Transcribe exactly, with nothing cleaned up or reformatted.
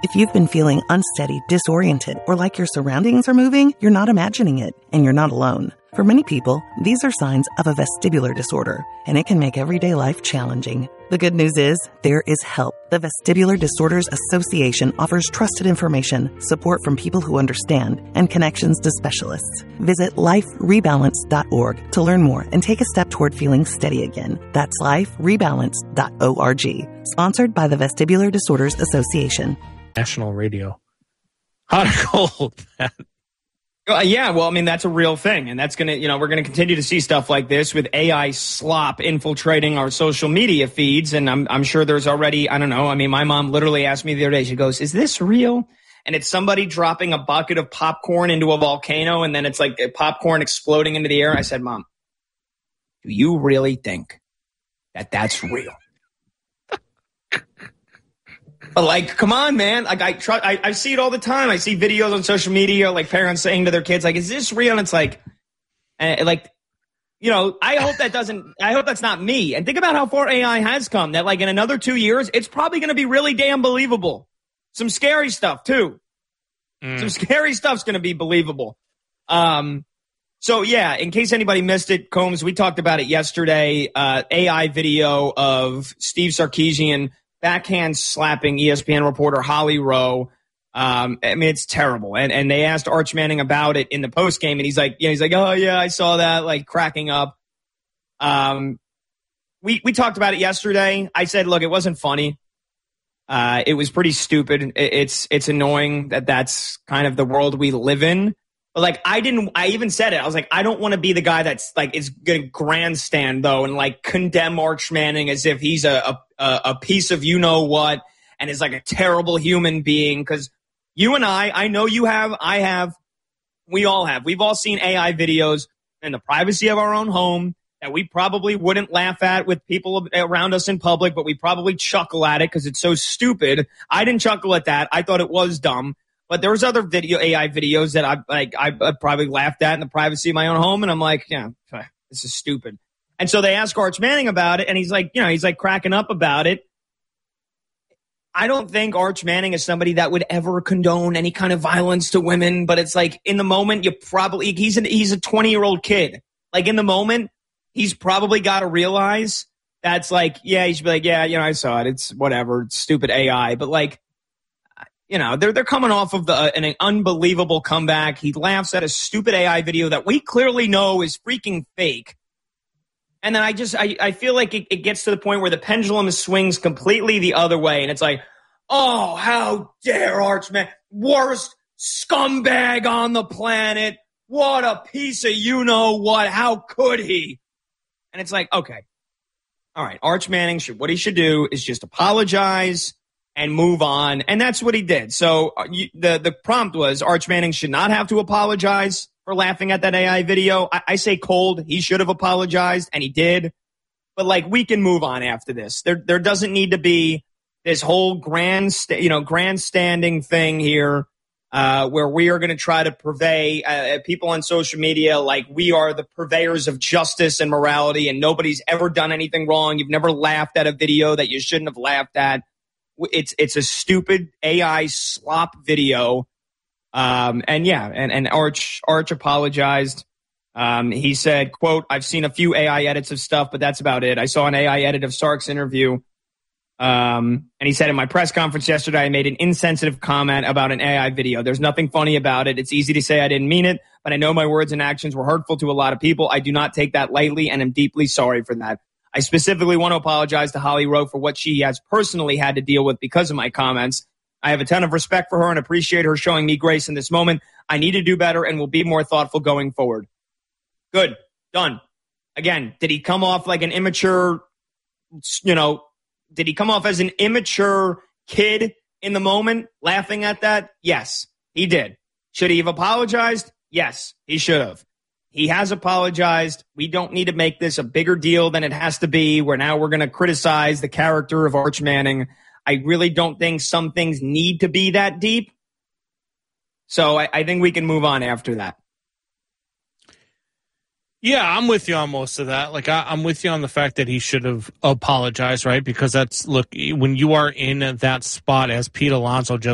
If you've been feeling unsteady, disoriented, or like your surroundings are moving, you're not imagining it, and you're not alone. For many people, these are signs of a vestibular disorder, and it can make everyday life challenging. The good news is, there is help. The Vestibular Disorders Association offers trusted information, support from people who understand, and connections to specialists. Visit life rebalance dot org to learn more and take a step toward feeling steady again. That's life rebalance dot org. Sponsored by the Vestibular Disorders Association. National radio. Hot or cold? Uh, yeah, well, I mean, that's a real thing. And that's going to, you know, we're going to continue to see stuff like this with A I slop infiltrating our social media feeds. And I'm, I'm sure there's already, I don't know. I mean, my mom literally asked me the other day, she goes, is this real? And it's somebody dropping a bucket of popcorn into a volcano. And then it's like popcorn exploding into the air. I said, Mom, do you really think that that's real? But like, come on, man. Like I, try, I I see it all the time. I see videos on social media, like parents saying to their kids, like, is this real? And it's like, uh, like, you know, I hope that doesn't, I hope that's not me. And think about how far A I has come, that like in another two years, it's probably going to be really damn believable. Some scary stuff too. Mm. Some scary stuff's going to be believable. Um, so yeah, in case anybody missed it, Combs, we talked about it yesterday, uh, A I video of Steve Sarkisian backhand slapping E S P N reporter Holly Rowe. Um, I mean, it's terrible. And and they asked Arch Manning about it in the post game, and he's like, you know, he's like, oh yeah, I saw that, like cracking up. Um, we we talked about it yesterday. I said, look, it wasn't funny. Uh, it was pretty stupid. It, it's it's annoying that that's kind of the world we live in. But like, I didn't. I even said it. I was like, I don't want to be the guy that's like is gonna grandstand though and like condemn Arch Manning as if he's a a, a piece of you know what and is like a terrible human being. Because you and I, I know you have, I have, we all have. We've all seen A I videos in the privacy of our own home that we probably wouldn't laugh at with people around us in public, but we probably chuckle at it because it's so stupid. I didn't chuckle at that. I thought it was dumb. But there was other video A I videos that I like I, I probably laughed at in the privacy of my own home, and I'm like, yeah, this is stupid. And so they asked Arch Manning about it, and he's like, you know, he's like cracking up about it. I don't think Arch Manning is somebody that would ever condone any kind of violence to women, but it's like in the moment, you probably he's an he's a twenty year old kid. Like in the moment, he's probably got to realize that's like, yeah, he should be like, yeah, you know, I saw it. It's whatever, it's stupid A I, but like. You know, they're they're coming off of the, uh, an, an unbelievable comeback. He laughs at a stupid A I video that we clearly know is freaking fake. And then I just, I, I feel like it, it gets to the point where the pendulum swings completely the other way. And it's like, oh, how dare Arch Manning, worst scumbag on the planet. What a piece of you-know-what. How could he? And it's like, okay. All right, Arch Manning, should, what he should do is just apologize and move on. And that's what he did. So uh, you, the, the prompt was Arch Manning should not have to apologize for laughing at that A I video. I, I say cold. He should have apologized, and he did. But, like, we can move on after this. There there doesn't need to be this whole grand, you know, grandstanding thing here uh, where we are going to try to purvey uh, people on social media like we are the purveyors of justice and morality, and nobody's ever done anything wrong. You've never laughed at a video that you shouldn't have laughed at. It's it's a stupid A I slop video. Um, and yeah, and, and Arch Arch apologized. Um, he said, quote, I've seen a few A I edits of stuff, but that's about it. I saw an A I edit of Sark's interview. Um, and he said in my press conference yesterday, I made an insensitive comment about an A I video. There's nothing funny about it. It's easy to say I didn't mean it, but I know my words and actions were hurtful to a lot of people. I do not take that lightly, and am deeply sorry for that. I specifically want to apologize to Holly Rowe for what she has personally had to deal with because of my comments. I have a ton of respect for her and appreciate her showing me grace in this moment. I need to do better and will be more thoughtful going forward. Good. Done. Again, did he come off like an immature, you know, did he come off as an immature kid in the moment laughing at that? Yes, he did. Should he have apologized? Yes, he should have. He has apologized. We don't need to make this a bigger deal than it has to be, where now we're going to criticize the character of Arch Manning. I really don't think some things need to be that deep. So I, I think we can move on after that. Yeah, I'm with you on most of that. Like, I, I'm with you on the fact that he should have apologized, right? Because that's, look, when you are in that spot, as Pete Alonso just